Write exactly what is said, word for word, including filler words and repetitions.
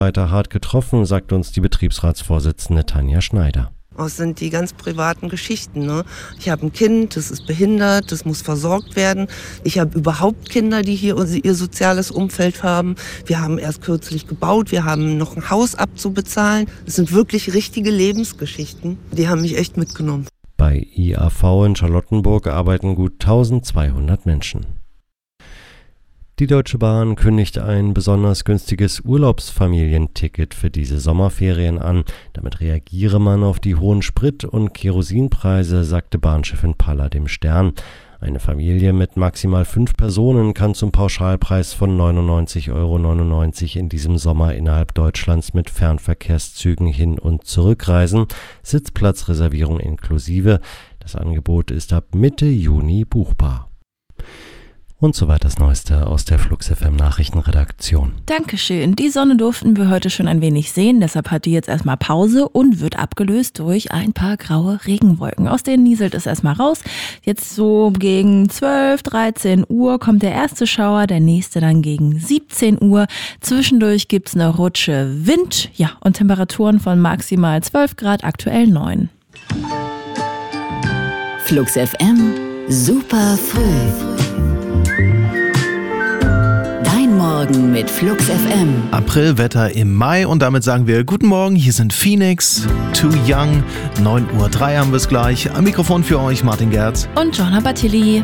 weiter hart getroffen, sagt uns die Betriebsratsvorsitzende Tanja Schneider. Das sind die ganz privaten Geschichten. Ne? Ich habe ein Kind, das ist behindert, das muss versorgt werden. Ich habe überhaupt Kinder, die hier ihr soziales Umfeld haben. Wir haben erst kürzlich gebaut, wir haben noch ein Haus abzubezahlen. Das sind wirklich richtige Lebensgeschichten. Die haben mich echt mitgenommen. Bei I A V in Charlottenburg arbeiten gut eintausendzweihundert Menschen. Die Deutsche Bahn kündigt ein besonders günstiges Urlaubsfamilienticket für diese Sommerferien an. Damit reagiere man auf die hohen Sprit- und Kerosinpreise, sagte Bahnchefin Paller dem Stern. Eine Familie mit maximal fünf Personen kann zum Pauschalpreis von neunundneunzig Euro neunundneunzig in diesem Sommer innerhalb Deutschlands mit Fernverkehrszügen hin- und zurückreisen, Sitzplatzreservierung inklusive. Das Angebot ist ab Mitte Juni buchbar. Und soweit das Neueste aus der Flux F M Nachrichtenredaktion. Dankeschön. Die Sonne durften wir heute schon ein wenig sehen, deshalb hat die jetzt erstmal Pause und wird abgelöst durch ein paar graue Regenwolken. Aus denen nieselt es erstmal raus. Jetzt so gegen zwölf, dreizehn Uhr kommt der erste Schauer, der nächste dann gegen siebzehn Uhr. Zwischendurch gibt's eine Rutsche Wind, ja, und Temperaturen von maximal zwölf Grad, aktuell neun. Flux F M, super früh. Morgen mit Flux F M. Aprilwetter im Mai und damit sagen wir guten Morgen, hier sind Phoenix, Too Young, neun Uhr drei haben wir es gleich. Am Mikrofon für euch Martin Gerz und Joanna Battilli.